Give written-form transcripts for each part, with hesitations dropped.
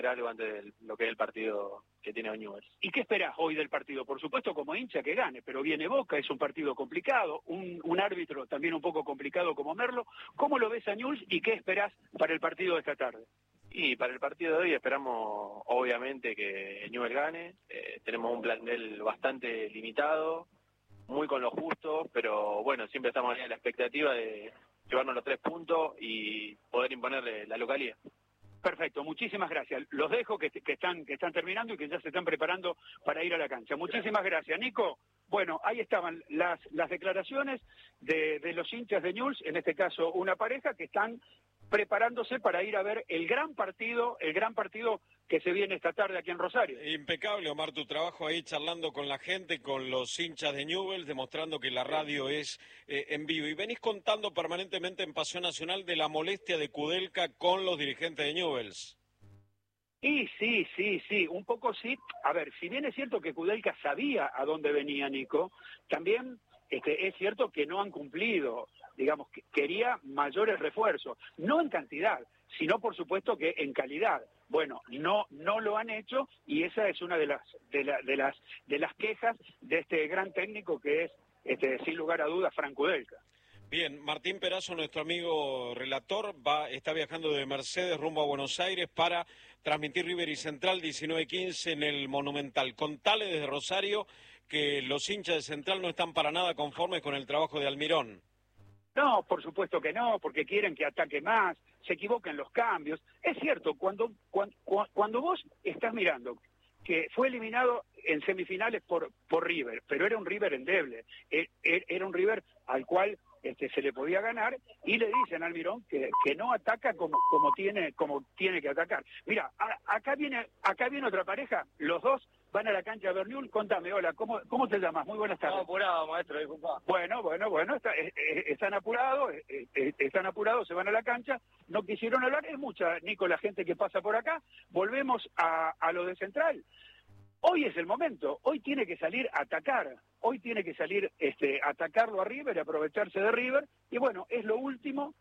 algo antes de lo que es el partido que tiene Newell's. ¿Y qué esperás hoy del partido? Por supuesto, como hincha, que gane, pero viene Boca, es un partido complicado, un árbitro también un poco complicado como Merlo. ¿Cómo lo ves a Newell's y qué esperás para el partido de esta tarde? Y para el partido de hoy esperamos, obviamente, que Newell's gane. Tenemos un plantel bastante limitado, muy con lo justo, pero bueno, siempre estamos en la expectativa de llevarnos los 3 puntos y poder imponerle la localía. Perfecto, muchísimas gracias. Los dejo que están terminando y que ya se están preparando para ir a la cancha. Muchísimas gracias, Nico. Bueno, ahí estaban las declaraciones de los hinchas de Newell's, en este caso una pareja que están preparándose para ir a ver el gran partido que se viene esta tarde aquí en Rosario. Impecable, Omar, tu trabajo ahí charlando con la gente, con los hinchas de Newell's, demostrando que la radio es en vivo. Y venís contando permanentemente en Pasión Nacional de la molestia de Kudelka con los dirigentes de Newell's. Y sí, un poco sí. A ver, si bien es cierto que Kudelka sabía a dónde venía Nico, también es cierto que no han cumplido, digamos, que quería mayores refuerzos, no en cantidad, sino por supuesto que en calidad. Bueno, no lo han hecho y esa es una de las quejas de este gran técnico que es, sin lugar a dudas, Frank Kudelka. Bien, Martín Perazo, nuestro amigo relator, está viajando de Mercedes rumbo a Buenos Aires para transmitir River y Central 19-15 en el Monumental. Contale desde Rosario que los hinchas de Central no están para nada conformes con el trabajo de Almirón. No, por supuesto que no, porque quieren que ataque más, se equivoquen los cambios. Es cierto, cuando vos estás mirando que fue eliminado en semifinales por River, pero era un River endeble, era un River al cual se le podía ganar, y le dicen a Almirón que no ataca como tiene que atacar. Mira, acá viene otra pareja, los dos van a la cancha de Newell's. Contame, hola, ¿cómo te llamas? Muy buenas tardes. Estamos apurados, maestro, disculpa. Bueno, están apurados, se van a la cancha, no quisieron hablar, es mucha, Nico, la gente que pasa por acá. Volvemos a lo de Central. Hoy es el momento, hoy tiene que salir a atacar, hoy tiene que salir a atacarlo a River y aprovecharse de River, y bueno, es lo último,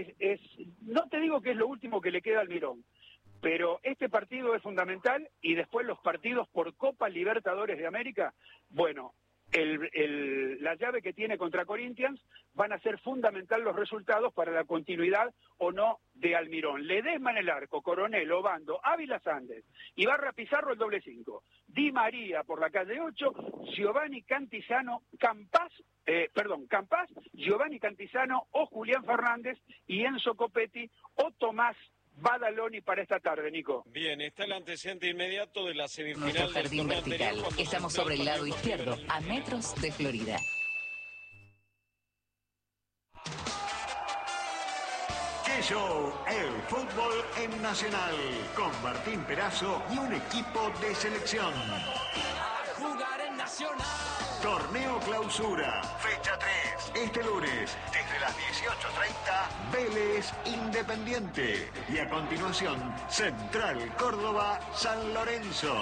no te digo que es lo último que le queda al Almirón, pero este partido es fundamental, y después los partidos por Copa Libertadores de América, bueno, la llave que tiene contra Corinthians van a ser fundamental los resultados para la continuidad o no de Almirón. Ledesma en el arco, Coronel, Obando, Ávila Sández, Ibarra Pizarro el doble 5, Di María por la calle 8, Giovanni Cantizano, Campas, Giovanni Cantizano o Julián Fernández y Enzo Copetti o Tomás Badaloni para esta tarde, Nico. Bien, está el antecedente inmediato de la semifinal. Nuestro jardín vertical. Estamos sobre el lado izquierdo, a metros de Florida. ¡Qué show! El fútbol en Nacional, con Martín Perazo y un equipo de selección. A jugar en Nacional. Torneo Clausura, fecha 3, este lunes, desde las 18:30, Vélez Independiente. Y a continuación, Central Córdoba San Lorenzo.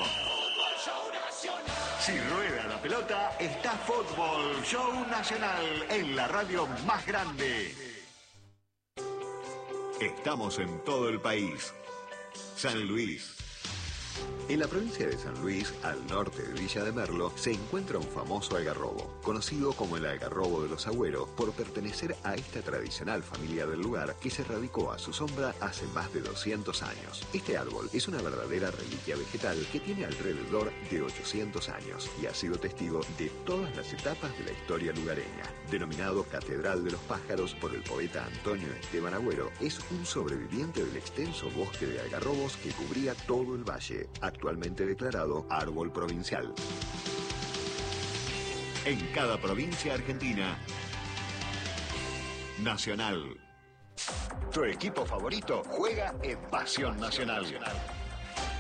Si rueda la pelota, está Fútbol Show Nacional en la radio más grande. Estamos en todo el país. San Luis. En la provincia de San Luis, al norte de Villa de Merlo, se encuentra un famoso algarrobo, conocido como el algarrobo de los Agüeros por pertenecer a esta tradicional familia del lugar que se radicó a su sombra hace más de 200 años. Este árbol es una verdadera reliquia vegetal que tiene alrededor de 800 años y ha sido testigo de todas las etapas de la historia lugareña. Denominado Catedral de los Pájaros por el poeta Antonio Esteban Agüero, es un sobreviviente del extenso bosque de algarrobos que cubría todo el valle, actualmente declarado árbol provincial. En cada provincia argentina, Nacional. Tu equipo favorito juega en Pasión Nacional.